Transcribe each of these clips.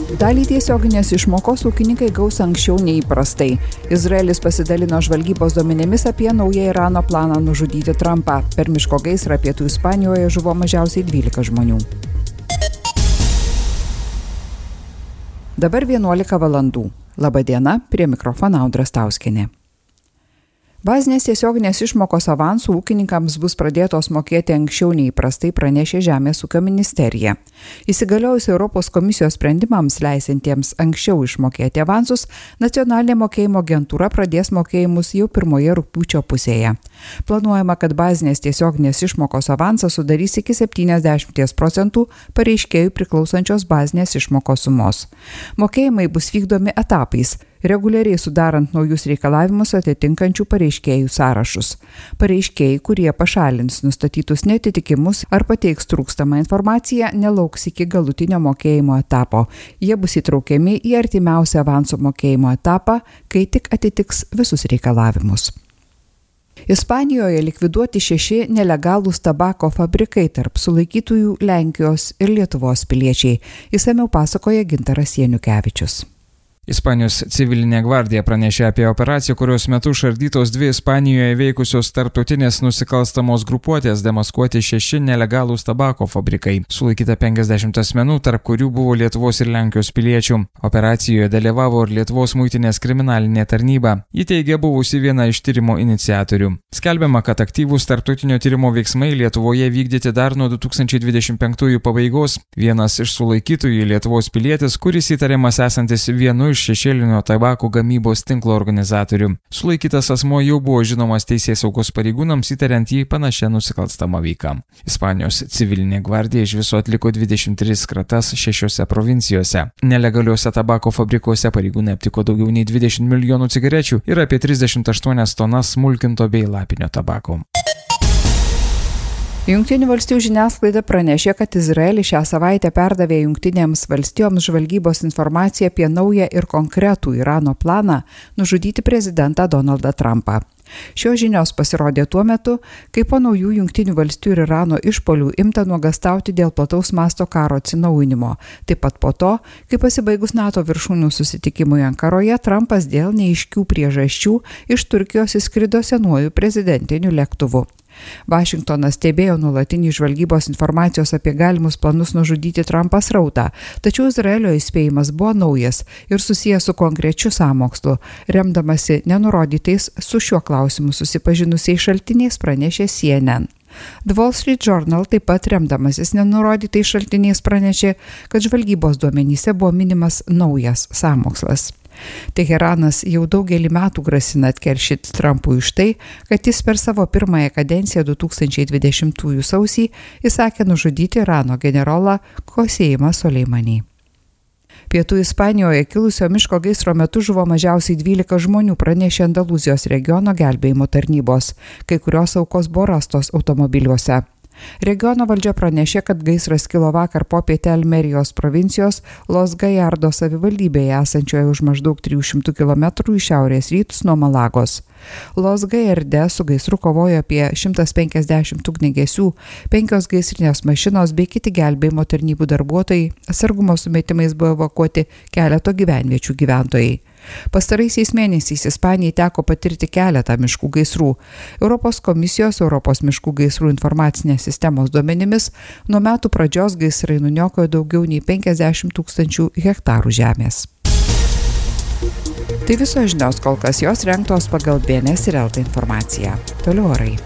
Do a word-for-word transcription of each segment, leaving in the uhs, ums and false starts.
Dalį tiesioginės išmokos ūkininkai gaus anksčiau nei įprastai. Izraelis pasidalino žvalgybos duomenimis apie naują Irano planą nužudyti Trumpą. Per miško gaisrą pietų Ispanijoje žuvo mažiausiai dvylika žmonių. Dabar vienuolika valandų. Labą dieną, prie mikrofono Audra Stauskienė. Bazinės tiesioginės išmokos avansų ūkininkams bus pradėtos mokėti anksčiau nei įprastai, pranešė Žemės ūkio ministerija. Įsigaliojus Europos komisijos sprendimams leisintiems anksčiau išmokėti avansus, nacionalinė mokėjimo agentūra pradės mokėjimus jau pirmoje rugpjūčio pusėje. Planuojama, kad bazinės tiesioginės išmokos avansas sudarys iki septyniasdešimt procentų pareiškėjų priklausančios bazinės išmokos sumos. Mokėjimai bus vykdomi etapais, reguliariai sudarant naujus reikalavimus atitinkančių pareiškėjų sąrašus. Pareiškėjai, kurie pašalins nustatytus netitikimus ar pateiks trūkstamą informaciją, nelauks iki galutinio mokėjimo etapo. Jie bus įtraukiami į artimiausią avanso mokėjimo etapą, kai tik atitiks visus reikalavimus. Ispanijoje likviduoti šeši nelegalūs tabako fabrikai tarp sulaikytųjų Lenkijos ir Lietuvos piliečiai. Išsamiau pasakoja Gintaras Janukevičius. Ispanijos civilinė gvardija pranešė apie operaciją, kurios metu šardytos dvi Ispanijoje veikusios tarptautinės nusikalstamos grupuotės demaskuoti šeši nelegalūs tabako fabrikai. Sulaikyta penkiasdešimt asmenų, tarp kurių buvo Lietuvos ir Lenkijos piliečių. Operacijoje dalyvavo ir Lietuvos muitinės kriminalinė tarnyba. Ji teigia buvusi viena iš tyrimo iniciatorių. Skelbiama, kad aktyvūs tarptautinio tyrimo veiksmai Lietuvoje vykdyti dar nuo du tūkstančiai dvidešimt penktųjų pabaigos. Vienas iš sulaikytųjų Lietuvos pilietis, kuris įtariamas esantis vienu iš šešėlinio tabako gamybos tinklo organizatorių. Sulaikytas asmuo jau buvo žinomas teisėsaugos pareigūnams, įtariant jį panašią nusikalstamą veiką. Ispanijos civilinė gvardija iš viso atliko dvidešimt tris kratas šešiose provincijose. Nelegaliuose tabako fabrikuose pareigūnai aptiko daugiau nei dvidešimt milijonų cigarečių ir apie trisdešimt aštuonias tonas smulkinto bei lapinio tabako. Jungtinių valstijų žiniasklaida pranešė, kad Izraelis šią savaitę perdavė Jungtinėms valstijoms žvalgybos informaciją apie naują ir konkretų Irano planą nužudyti prezidentą Donaldą Trumpą. Šios žinios pasirodė tuo metu, kai po naujų Jungtinių valstijų ir Irano išpuolių imta nuogąstauti dėl plataus masto karo atsinaujinimo. Taip pat po to, kai pasibaigus NATO viršūnių susitikimui Ankaroje, Trumpas dėl neaiškių priežasčių iš Turkijos įskrido senuoju prezidentiniu lėktuvu. Vašingtonas stebėjo nuolatinį žvalgybos informacijos apie galimus planus nužudyti Trumpą srautą, tačiau Izraelio įspėjimas buvo naujas ir susijęs su konkrečiu sąmokslu. Remdamasi nenurodytais su šiuo klausimu susipažinusiais šaltiniais pranešė C N N. The Wall Street Journal taip pat remdamasis nenurodytais šaltiniais pranešė, kad žvalgybos duomenyse buvo minimas naujas sąmokslas. Teheranas jau daugelį metų grasina atkeršyti Trumpui už tai, kad jis per savo pirmąją kadenciją du tūkstančiai dvidešimtųjų sausį įsakė nužudyti Irano generolą Qassemą Soleimanį. Pietų Ispanijoje kilusio miško gaisro metu žuvo mažiausiai dvylika žmonių, pranešė Andalūzijos regiono gelbėjimo tarnybos. Kai kurios aukos buvo rastos automobiliuose. Regiono valdžia pranešė, kad gaisras kilo vakar popietę Almerijos provincijos Los Gallardo savivaldybėje esančioje už maždaug trijų šimtų kilometrų į šiaurės rytus nuo Malagos. Los Gallarde su gaisru kovojo apie šimtas penkiasdešimt ugniagesių, penkios gaisrinės mašinos bei kiti gelbėjimo tarnybų darbuotojai, atsargumo sumetimais buvo evakuoti keleto gyvenviečių gyventojai. Pastaraisiais mėnesiais Ispanijai teko patirti keletą miškų gaisrų. Europos komisijos Europos miškų gaisrų informacinės sistemos duomenimis nuo metų pradžios gaisrai nuniokojo daugiau nei penkiasdešimt tūkstančių hektarų žemės. Tai visos žinios, kol kas jos rengtos pagal B N S ir L T informaciją. Toliau orai.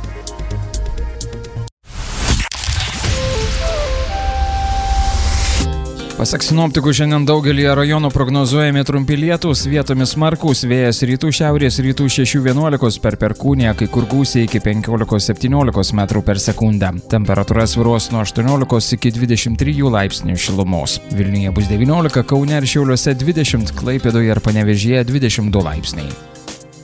Pasak sinoptikų, šiandien daugelį rajonų prognozuojami trumpi lietūs, vietomis smarkūs, vėjas rytų šiaurės rytų šeši vienuolika per perkūniją, kai kur gūsiai iki penkiolika septyniolika metrų per sekundę. Temperatūra svyruos nuo aštuoniolikos iki dvidešimt trijų laipsnių šilumos. Vilniuje bus devyniolika, Kaune ir Šiauliuose dvidešimt, Klaipėdoje ir Panevėžyje dvidešimt du laipsniai.